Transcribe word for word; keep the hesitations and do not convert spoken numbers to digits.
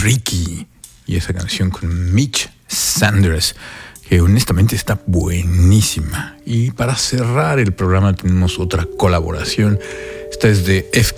Tricky y esa canción con Mitch Sanders, que honestamente está buenísima. Y para cerrar el programa tenemos otra colaboración. Esta es de F